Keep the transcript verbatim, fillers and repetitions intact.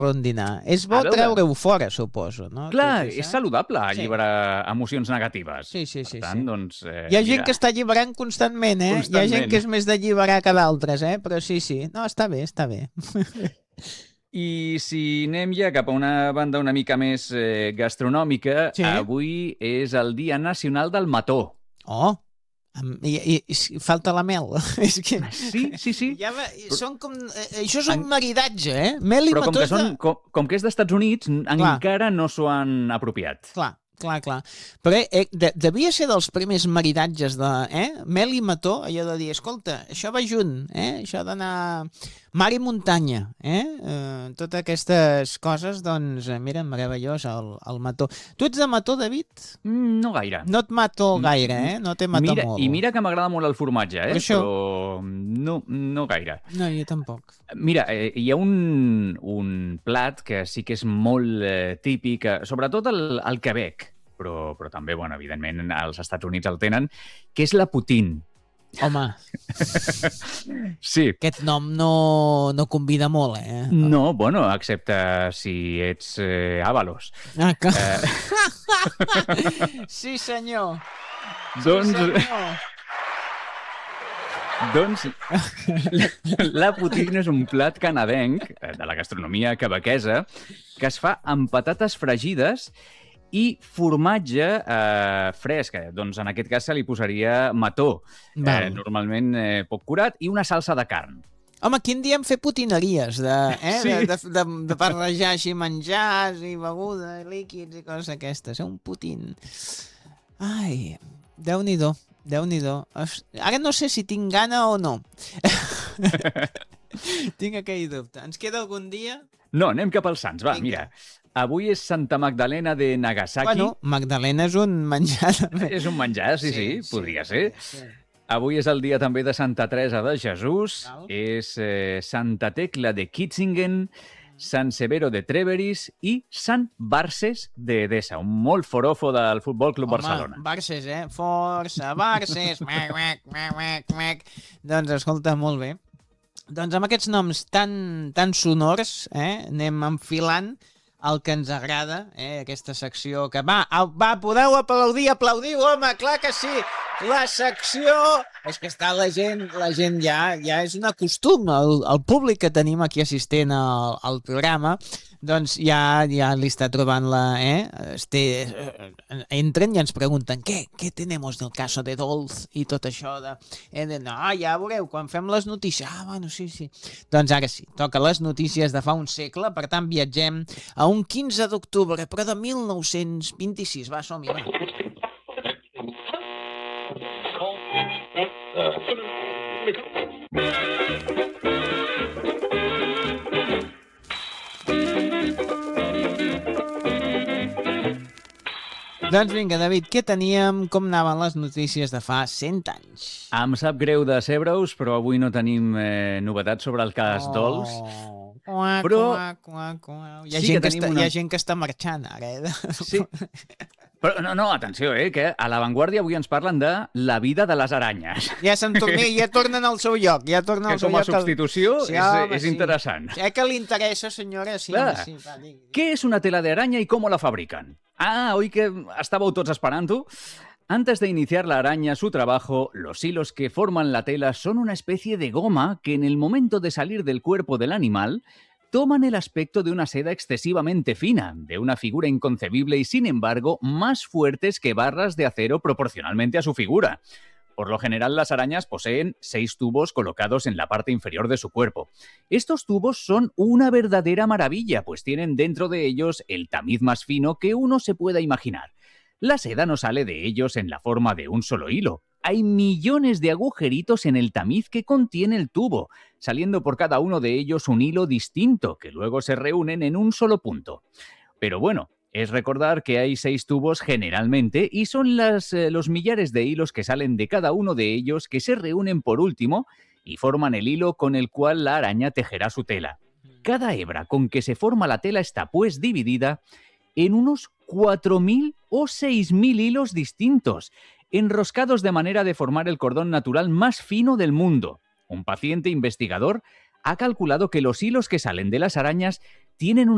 un dinar. És bo treure-ho fora, suposo, no? Clar, és saludable alliberar emocions negatives. Sí, sí, sí. Per tant, doncs... Hi ha gent que està alliberant constantment, eh? Hi ha gent que és més d'alliberar que d'altres, eh? Però sí, sí. No, està bé, està bé. I si anem ja cap a una banda una mica més eh, gastronòmica, sí. Avui és el Dia Nacional del Mató. Oh! I, i, i falta la mel. És que... Sí, sí, sí. Ja va, són com... Això és un maridatge, eh? Mel i Però mató... com que, són, com, com que és d'Estats Units, clar. Encara no s'ho han apropiat. Clar. Clar, clar. Però eh, de, devia ser dels primers maridatges de eh? Mel i mató, allò de dir, escolta, això va junt, eh? Això d'anar mar i muntanya, eh? eh? Totes aquestes coses, doncs, mira, meravellós, el, el mató. Tu ets de mató, David? Mm, no gaire. No et mato gaire, eh? No te mato mira, molt. I mira que m'agrada molt el formatge, eh? Per això... Però no, no gaire. No, jo tampoc. Mira, eh, hi ha un, un plat que sí que és molt eh, típic, sobretot el, el Quebec, però, però també, bueno, evidentment, als Estats Units el tenen, que és la poutine. Home, sí. Aquest nom no, no convida molt, eh? No, bueno, excepte si ets eh, Avalos. Ah, clar. Eh... sí, senyor. Doncs... Sí, senyor. Doncs la, la poutine és un plat canadenc de la gastronomia quebequesa que es fa amb patates fregides i formatge eh, fresc. Doncs en aquest cas se li posaria mató, eh, normalment eh, poc curat, i una salsa de carn. Home, aquí en diem fer potineries, de, eh? Sí. de, de, de, de barrejar així menjars i beguda, líquids i coses aquestes. Un putin. Ai, Déu-n'hi-do. Déu-n'hi-do. Ara no sé si tinc gana o no. Tinc aquell dubte. Ens queda algun dia? No, anem cap als Sants. Va, Vinga. Mira. Avui és Santa Magdalena de Nagasaki. Bueno, Magdalena és un menjar. És un menjar, sí, sí, sí podria sí, ser. Sí. Avui és el dia també de Santa Teresa de Jesús. Val. És eh, Santa Tecla de Kitzingen, Sant Severo de Trèveris i Sant Barces d'Edessa, un molt forofo del Futbol Club Home, Barcelona. Barces, eh? Força, Barces, mac, mac, mac, mac, mac. Doncs escolta, molt bé. Doncs amb aquests noms tan, tan sonors, eh? Anem enfilant el que ens agrada, eh? Aquesta secció que va, va, podeu aplaudir, aplaudiu, home, clar que sí! La secció... És que està la gent, la gent ja, ja és un costum, el, el públic que tenim aquí assistent al, al programa, doncs ja, ja li està trobant la... Eh? Este, entren i ens pregunten què, què tenemos del caso de Dolz i tot això de... Eh, de no, ja veureu, quan fem les notícies... Ah, bueno, sí, sí. Doncs ara sí, toca les notícies de fa un segle, per tant viatgem a un quinze d'octubre, però de mil nou-cents vint-i-sis. Va, som-hi, va. Doncs vinga, David, què teníem, com anaven les notícies de fa cent anys? Em sap greu de Sebreus, però avui no tenim eh, novetats sobre el cas oh. Dolç. Qua, però... qua, qua, qua. Hi, ha sí gent que, que està, una... hi ha gent que està marxant ara, eh? Sí. Però no, no, atenció, eh, que a La Vanguardia avui ens parlen de la vida de les aranyes. Ja se'n tornen, ja tornen al seu lloc. Ja tornen que al seu com a lloc substitució sí, és, home, és sí. interessant. Eh que li interessa, senyora? Sí, Clar. sí, va, digui. ¿Qué es una tela de araña y cómo la fabrican? Ah, hoy que estàveu tots esperant-ho. Antes de iniciar la araña su trabajo, los hilos que forman la tela son una especie de goma que en el momento de salir del cuerpo del animal toman el aspecto de una seda excesivamente fina, de una figura inconcebible y, sin embargo, más fuertes que barras de acero proporcionalmente a su figura. Por lo general, las arañas poseen seis tubos colocados en la parte inferior de su cuerpo. Estos tubos son una verdadera maravilla, pues tienen dentro de ellos el tamiz más fino que uno se pueda imaginar. La seda no sale de ellos en la forma de un solo hilo. Hay millones de agujeritos en el tamiz que contiene el tubo, saliendo por cada uno de ellos un hilo distinto, que luego se reúnen en un solo punto. Pero bueno, es recordar que hay seis tubos generalmente y son las, eh, los millares de hilos que salen de cada uno de ellos que se reúnen por último y forman el hilo con el cual la araña tejerá su tela. Cada hebra con que se forma la tela está pues dividida en unos cuatro mil o seis mil hilos distintos, enroscados de manera de formar el cordón natural más fino del mundo. Un paciente investigador ha calculado que los hilos que salen de las arañas tienen una